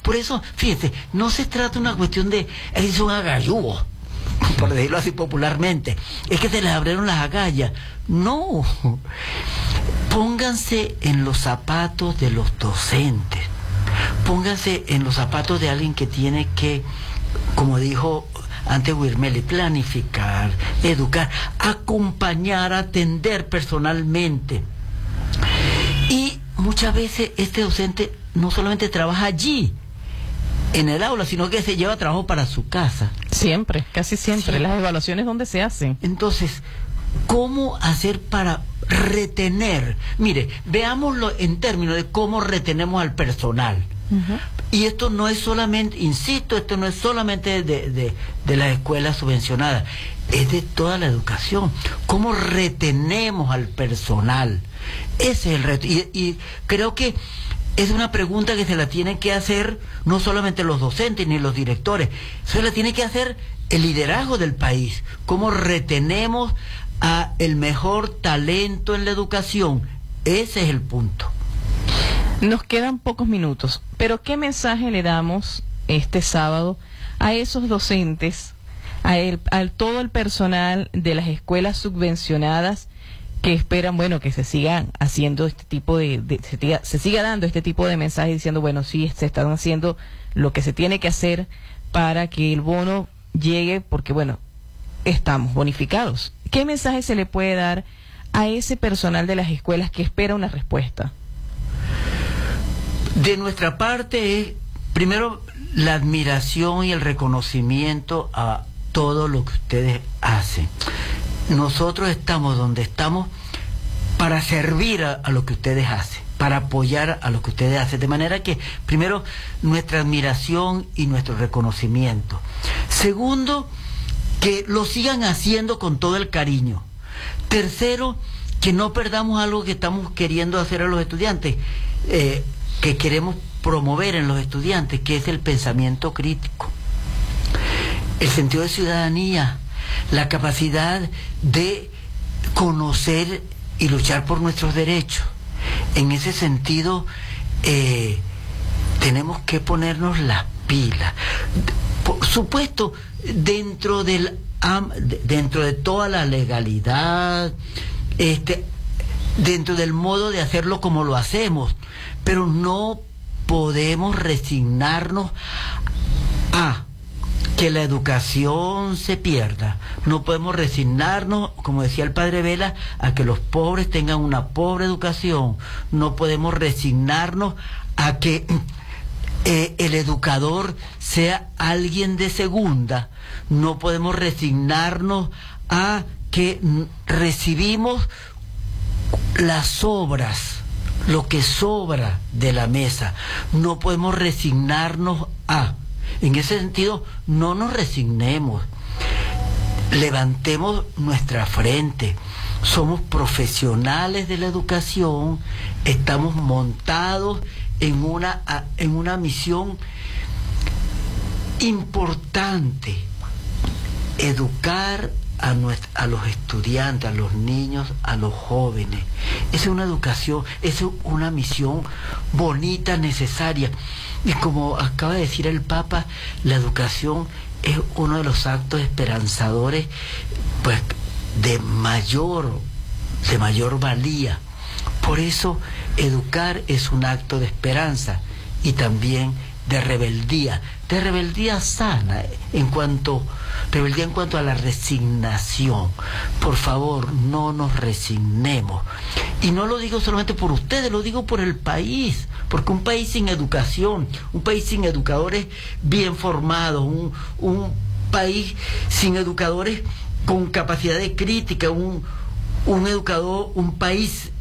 Por eso, fíjese, no se trata de una cuestión de, es un agalludo, por decirlo así popularmente, es que se les abrieron las agallas. No, pónganse en los zapatos de los docentes, pónganse en los zapatos de alguien que tiene que, como dijo antes Wirmeli, planificar, educar, acompañar, atender personalmente. Y muchas veces este docente no solamente trabaja allí, en el aula, sino que se lleva trabajo para su casa. Siempre, casi siempre, las evaluaciones donde se hacen. Entonces, ¿cómo hacer para retener? Mire, veámoslo en términos de cómo retenemos al personal. Y esto no es solamente, insisto, esto no es solamente de las escuelas subvencionadas, es de toda la educación. ¿Cómo retenemos al personal? Ese es el reto. Y creo que es una pregunta que se la tienen que hacer no solamente los docentes ni los directores, se la tiene que hacer el liderazgo del país. ¿Cómo retenemos a el mejor talento en la educación? Ese es el punto. Nos quedan pocos minutos, pero ¿qué mensaje le damos este sábado a esos docentes, a todo el personal de las escuelas subvencionadas que esperan, bueno, que se sigan haciendo este tipo se siga dando este tipo de mensajes diciendo, bueno, sí, se están haciendo lo que se tiene que hacer para que el bono llegue, porque, bueno, estamos bonificados? ¿Qué mensaje se le puede dar a ese personal de las escuelas que espera una respuesta? De nuestra parte es, primero, la admiración y el reconocimiento a todo lo que ustedes hacen. Nosotros estamos donde estamos para servir a lo que ustedes hacen, para apoyar a lo que ustedes hacen. De manera que, primero, nuestra admiración y nuestro reconocimiento. Segundo, que lo sigan haciendo con todo el cariño. Tercero, que no perdamos algo que estamos queriendo hacer a los estudiantes, que queremos promover en los estudiantes, que es el pensamiento crítico, el sentido de ciudadanía, la capacidad de conocer y luchar por nuestros derechos. En ese sentido, tenemos que ponernos las pilas. Por supuesto, dentro de toda la legalidad, dentro del modo de hacerlo como lo hacemos, pero no podemos resignarnos a que la educación se pierda. No podemos resignarnos, como decía el padre Vela, a que los pobres tengan una pobre educación. No podemos resignarnos a que el educador sea alguien de segunda. No podemos resignarnos a que recibimos las sobras, lo que sobra de la mesa. No podemos resignarnos a... En ese sentido, no nos resignemos. Levantemos nuestra frente. Somos profesionales de la educación, estamos montados en una misión importante: educar a los estudiantes, a los niños, a los jóvenes. Esa es una educación, esa es una misión bonita, necesaria. Y como acaba de decir el Papa, la educación es uno de los actos esperanzadores, pues, de mayor valía. Por eso, educar es un acto de esperanza y también de rebeldía sana, rebeldía en cuanto a la resignación. Por favor, no nos resignemos. Y no lo digo solamente por ustedes, lo digo por el país, porque un país sin educación, un país sin educadores bien formados, un país sin educadores con capacidad de crítica, un país